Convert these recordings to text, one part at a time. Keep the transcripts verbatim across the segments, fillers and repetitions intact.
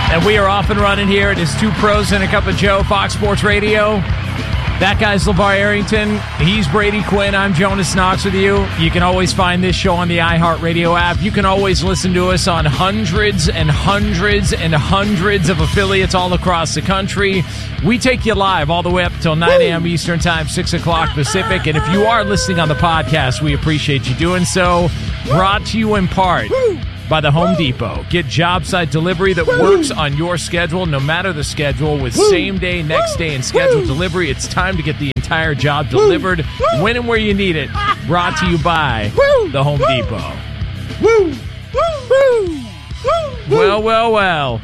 And we are off and running here. It is Two Pros and a Cup of Joe, Fox Sports Radio. That guy's LeVar Arrington. He's Brady Quinn. I'm Jonas Knox with you. You can always find this show on the iHeartRadio app. You can always listen to us on hundreds and hundreds and hundreds of affiliates all across the country. We take you live all the way up until nine a.m. Eastern Time, six o'clock Pacific. And if you are listening on the podcast, we appreciate you doing so. Brought to you in part by the Home Depot. Get job site delivery that works on your schedule, no matter the schedule, with same day, next day, and scheduled delivery. It's time to get the entire job delivered when and where you need it. Brought to you by the Home Depot. Well, well, well.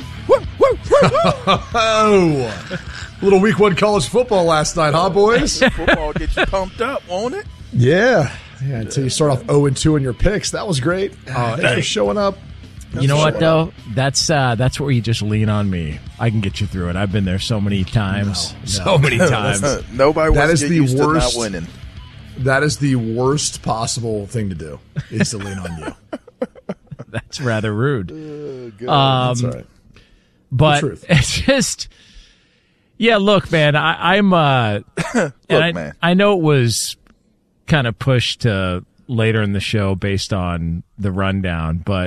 Oh, little week one college football last night, huh, boys? Football gets you pumped up, won't it? Yeah. Yeah, until you start off oh and two in your picks. That was great. Uh, thanks for showing up. Thanks you know what, though? Up. That's uh, that's where you just lean on me. I can get you through it. I've been there so many times. No, no. So many times. Nobody wants that is to get the used worst, to not winning. That is the worst possible thing to do, is to lean on you. That's rather rude. Uh, um, that's all right. But it's just... Yeah, look, man, I, I'm... Uh, look, and I, man. I know it was... kind of pushed to later in the show based on the rundown, but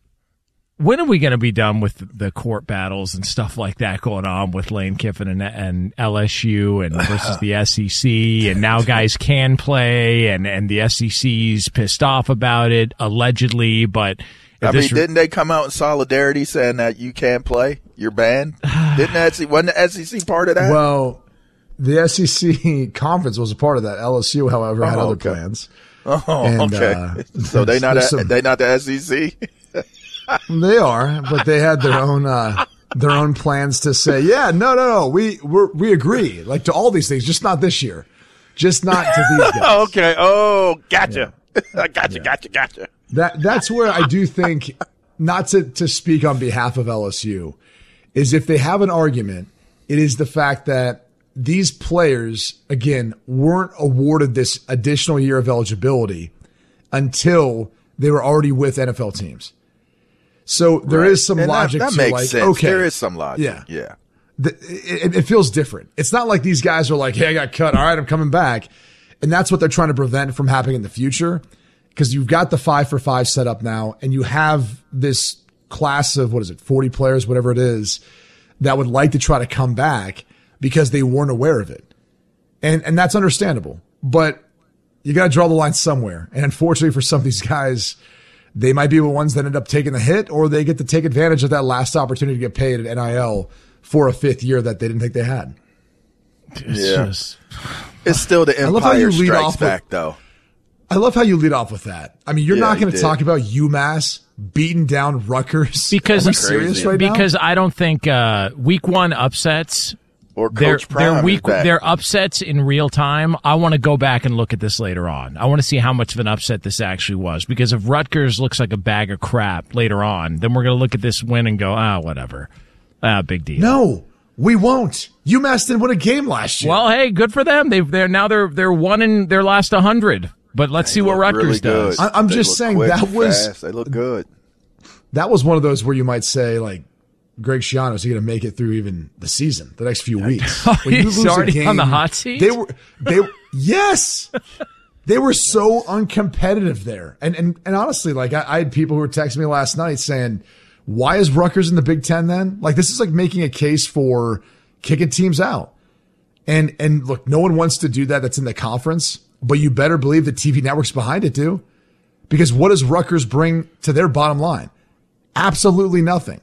when are we going to be done with the court battles and stuff like that going on with Lane Kiffin and, and L S U and versus the S E C, and now guys can play, and, and the S E C's pissed off about it, allegedly, but... I mean, didn't they come out in solidarity saying that you can't play? You're banned? Didn't that, wasn't the S E C part of that? Well... The S E C conference was a part of that. L S U, however, had oh, other okay. plans. Oh, and, okay. Uh, so they not a, some, they not the S E C. They are, but they had their own uh, their own plans to say, yeah, no, no, no, we we're, we agree, like to all these things, just not this year, just not to these guys. Okay. Oh, gotcha. Yeah. gotcha, yeah. gotcha, gotcha. That that's where I do think, not to to speak on behalf of L S U, is if they have an argument, it is the fact that these players, again, weren't awarded this additional year of eligibility until they were already with N F L teams. So there right. is some and logic that, that to makes like, sense. okay. There is some logic. Yeah. Yeah. The, it, it feels different. It's not like these guys are like, hey, I got cut. All right, I'm coming back. And that's what they're trying to prevent from happening in the future, because you've got the five for five set up now, and you have this class of, what is it, forty players, whatever it is, that would like to try to come back because they weren't aware of it. And and that's understandable. But you got to draw the line somewhere. And unfortunately for some of these guys, they might be the ones that end up taking the hit, or they get to take advantage of that last opportunity to get paid at N I L for a fifth year that they didn't think they had. It's yeah. just... It's still the Empire Strikes Back, though. I love how you lead off with that. I mean, you're yeah, not going to did. talk about UMass beating down Rutgers. Because, Are we serious right because now? I don't think uh, week one upsets... Or Coach they're, Prime they're, weak, is back. they're upsets in real time. I want to go back and look at this later on. I want to see how much of an upset this actually was. Because if Rutgers looks like a bag of crap later on, then we're going to look at this win and go, ah, whatever. Ah, big deal. No, we won't. UMass didn't win a game last year. Well, hey, good for them. They've they're now they're they're one in their last one hundred. But let's they see what Rutgers really does. I, I'm they just saying quick, that was fast. They look good. That was one of those where you might say, like, Greg Schiano, is he going to make it through even the season, the next few weeks? Oh, when you he's lose a already game, on the hot seat? They were, they yes, they were so uncompetitive there. And, and, and honestly, like I, I had people who were texting me last night saying, why is Rutgers in the Big Ten then? Like, this is like making a case for kicking teams out. And, and look, no one wants to do that. That's in the conference, but you better believe the T V networks behind it do, because what does Rutgers bring to their bottom line? Absolutely nothing.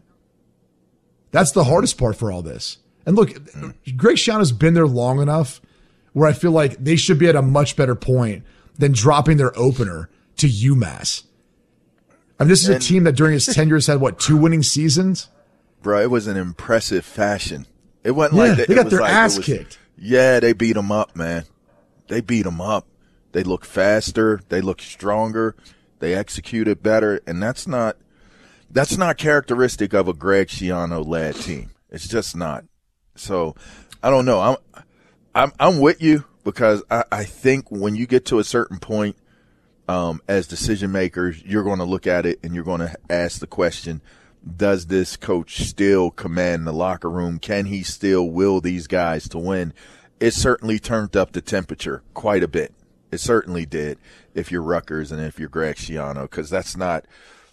That's the hardest part for all this. And look, Greg Schiano's been there long enough where I feel like they should be at a much better point than dropping their opener to UMass. I mean, this is a and, team that during his tenure has had, what, two winning seasons? Bro, it was an impressive fashion. It wasn't Yeah, like that. they it got was their like ass was, kicked. Yeah, they beat them up, man. They beat them up. They look faster. They look stronger. They executed better. And that's not that's not characteristic of a Greg Schiano-led team. It's just not. So, I don't know. I'm I'm I'm with you because I, I think when you get to a certain point, um, as decision makers, you're going to look at it and you're going to ask the question, does this coach still command the locker room? Can he still will these guys to win? It certainly turned up the temperature quite a bit. It certainly did if you're Rutgers and if you're Greg Schiano, because that's not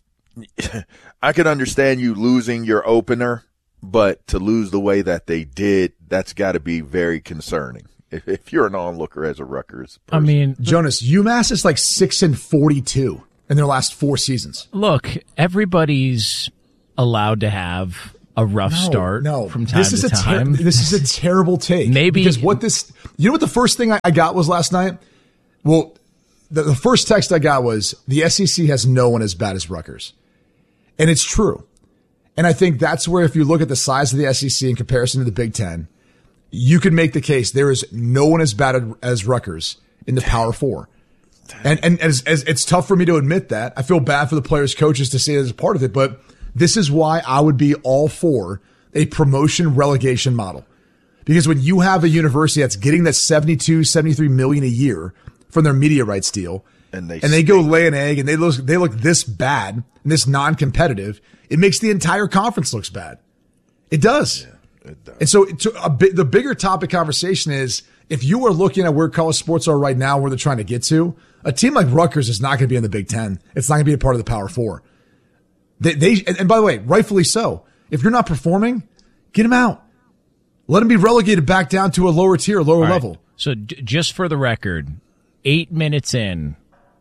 – I could understand you losing your opener, but to lose the way that they did, that's got to be very concerning if, if you're an onlooker as a Rutgers person. I mean – Jonas, UMass is like six and forty-two in their last four seasons. Look, everybody's allowed to have – a rough no, start no. from time this is to a ter- time. This is a terrible take. Maybe because what this, you know what the first thing I, I got was last night? Well, the, the first text I got was the S E C has no one as bad as Rutgers. And it's true. And I think that's where if you look at the size of the S E C in comparison to the Big Ten, you could make the case there is no one as bad as Rutgers in the Power Four. And, and as, as it's tough for me to admit that. I feel bad for the players, coaches to say it as a part of it, but this is why I would be all for a promotion relegation model. Because when you have a university that's getting that seventy-two, seventy-three million a year from their media rights deal, and they, and they go lay an egg and they look, they look this bad and this non-competitive, it makes the entire conference looks bad. It does. Yeah, it does. And so to a bit, the bigger topic conversation is if you are looking at where college sports are right now, where they're trying to get to, a team like Rutgers is not going to be in the Big Ten. It's not going to be a part of the Power Four. They, they, and by the way, rightfully so. If you're not performing, get them out. Let them be relegated back down to a lower tier, lower right. level. So d- just for the record, eight minutes in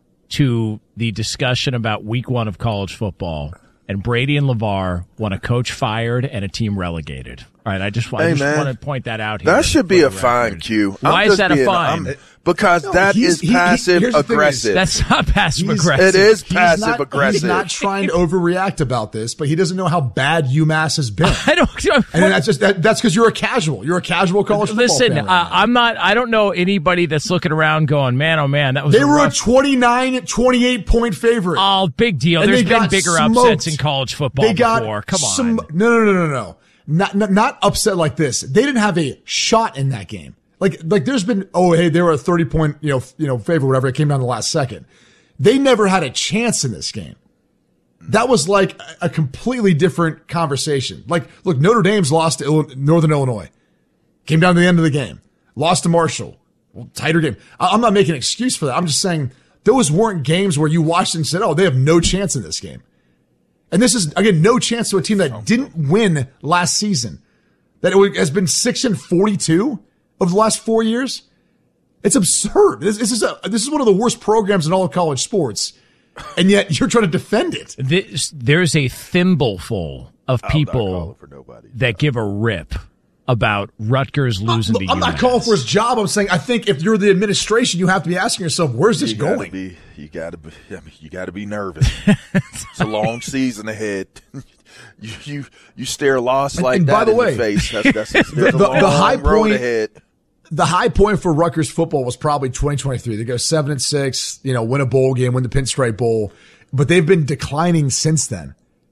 to the discussion about week one of college football, and Brady and LeVar want a coach fired and a team relegated. All right, I just, I hey, just man, want to point that out here. That should be a fine, Q. Why I'm is that being, a fine? I'm, because no, that is he, passive he, aggressive. That's not passive He's, aggressive. It is he's passive not, aggressive. He's not trying to overreact about this, but he doesn't know how bad UMass has been. I don't. And that's just that, that's because you're a casual. You're a casual college football Listen, fan. uh, I'm not. I don't know anybody that's looking around going, "Man, oh man, that was." They a were rough- a twenty-nine, twenty-eight point favorite. Oh, big deal. And There's they been got bigger smoked. upsets in college football They got before. Come on. Some, no, no, no, no, no. Not, not not upset like this. They didn't have a shot in that game. Like like there's been oh hey they were a thirty point you know you know favorite whatever. It came down to the last second. They never had a chance in this game. That was like a completely different conversation. Like look, Notre Dame's lost to Illinois, Northern Illinois. Came down to the end of the game. Lost to Marshall. Well, tighter game. I, I'm not making an excuse for that. I'm just saying those weren't games where you watched and said, oh, they have no chance in this game. And this is, again, no chance to a team that didn't win last season. That it has been six and forty-two of the last four years. It's absurd. This, this is a, this is one of the worst programs in all of college sports. And yet you're trying to defend it. This, there's a thimbleful of people that give a rip about Rutgers losing I'm, to I'm UMass. not calling for his job. I'm saying I think if you're the administration, you have to be asking yourself, where's this you gotta going? Be, you got to be. I mean, you got to be nervous. It's a long season ahead. you you you stare a loss like and that by the in way, the face. That's, that's, that's the, a the, long the high road point ahead. The high point for Rutgers football was probably twenty twenty-three. They go seven and six, you know, win a bowl game, win the Pinstripe Bowl, but they've been declining since then.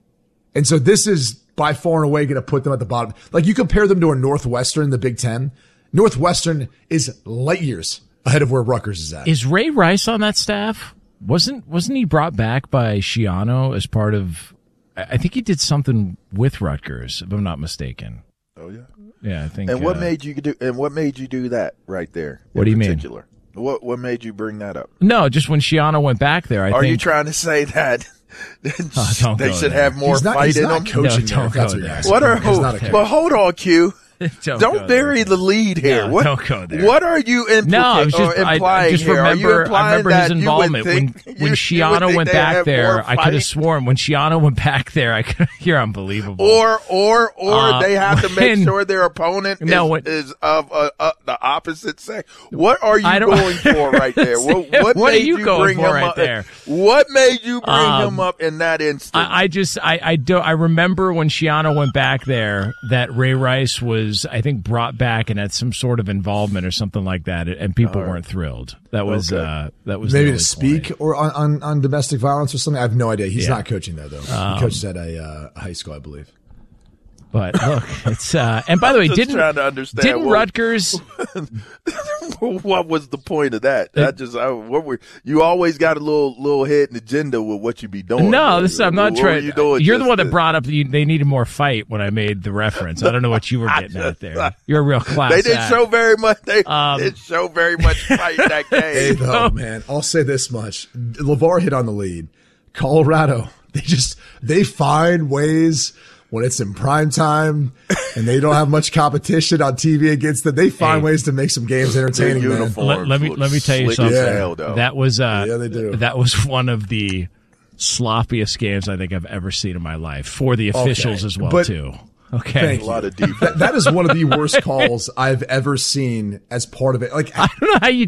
And so this is by far and away going to put them at the bottom. Like you compare them to a Northwestern, the Big Ten. Northwestern is light years ahead of where Rutgers is at. Is Ray Rice on that staff? Wasn't wasn't he brought back by Schiano as part of? I think he did something with Rutgers, if I'm not mistaken. Oh yeah, yeah, I think. And what uh, made you do? And what made you do that right there? What do you particular? mean? What what made you bring that up? No, just when Schiano went back there. I Are think, you trying to say that Oh, don't they go should there. have more He's not, fight he's in not them? coaching No, there, don't if that's go what you're there. asking. What are He's not a coach. but hold on, Q. Don't Don't, go bury there. the lead here. No, what, don't go there. What are you implica- No, I was just, or I, implying I just here? Are you remember, I implying remember his that you would involvement when think- when you- you would Schiano think went they back have there. more I could have fight? sworn when Schiano went back there, I could. You're unbelievable. Or or or Uh, they have to make when- sure their opponent is, No, when- is of uh, uh, the opposite sex. What are you I don't- going for right there? What, what, What are made you going bring for him right up? there? What made you bring Um, him up in that instance? I, I just I I do I remember when Schiano went back there that Ray Rice was I think brought back and had some sort of involvement or something like that, and people All right. weren't thrilled. That was Okay. uh, that was Maybe the to only speak point. or on, on, on domestic violence or something. I have no idea. He's Yeah. not coaching there, though. Um, he coaches at a uh, high school, I believe. But look, it's uh, and by the way, just didn't trying to understand didn't what- Rutgers What was the point of that? That just I, what were you always got a little little hidden agenda with what you be doing? No, this I'm not what trying. You doing You're the one to, that brought up you, they needed more fight when I made the reference. I don't know what you were getting at there. You're a real class. They didn't act. show very much. They Um, didn't show very much fight that game. Hey, though, man, I'll say this much: LeVar hit on the lead. Colorado, they just they find ways. When it's in prime time and they don't have much competition on T V against them, they find Hey, ways to make some games entertaining. their Man. uniforms Let, let me look let me tell you slick as something. hell, though. That was uh, Yeah, they do. that was one of the sloppiest games I think I've ever seen in my life for the officials Okay, as well but- too. Okay, Thank a lot of That, defense. that is one of the worst calls I've ever seen as part of it. Like I don't know how you